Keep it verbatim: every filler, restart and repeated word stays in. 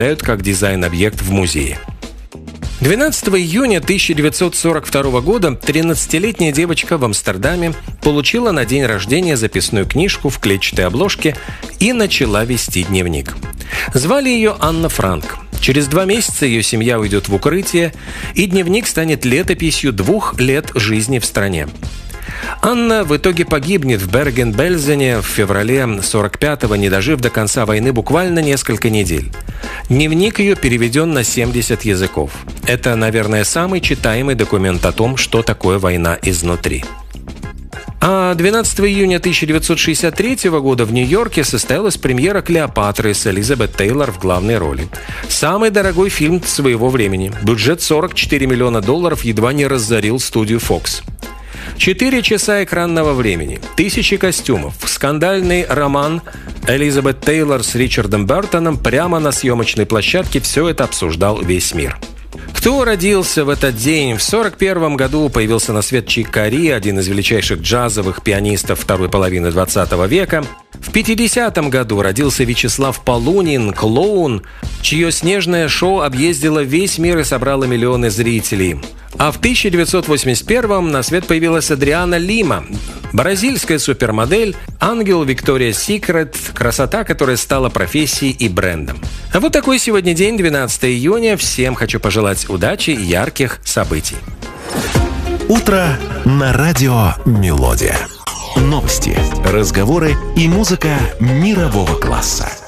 как дизайн-объект в музее. двенадцатого июня тысяча девятьсот сорок второго года тринадцатилетняя девочка в Амстердаме получила на день рождения записную книжку в клетчатой обложке и начала вести дневник. Звали ее Анна Франк. Через два месяца ее семья уйдет в укрытие, и дневник станет летописью двух лет жизни в стране. Анна в итоге погибнет в Берген-Бельзене в феврале сорок пятого, не дожив до конца войны буквально несколько недель. Дневник ее переведен на семьдесят языков. Это, наверное, самый читаемый документ о том, что такое война изнутри. А двенадцатого июня тысяча девятьсот шестьдесят третьего года в Нью-Йорке состоялась премьера «Клеопатры» с Элизабет Тейлор в главной роли. Самый дорогой фильм своего времени. Бюджет сорок четыре миллиона долларов едва не разорил студию Fox. Четыре часа экранного времени, тысячи костюмов, скандальный роман Элизабет Тейлор с Ричардом Бертоном прямо на съемочной площадке – все это обсуждал весь мир. Кто родился в этот день? В сорок первом году появился на свет Чик Кориа, один из величайших джазовых пианистов второй половины двадцатого века. В пятидесятом году родился Вячеслав Полунин, клоун, чье снежное шоу объездило весь мир и собрало миллионы зрителей. А в тысяча девятьсот восемьдесят первом на свет появилась Адриана Лима, бразильская супермодель, ангел Виктория Секрет, красота, которая стала профессией и брендом. А вот такой сегодня день, двенадцатого июня. Всем хочу пожелать удачи и ярких событий. Утро на радио «Мелодия». Новости, разговоры и музыка мирового класса.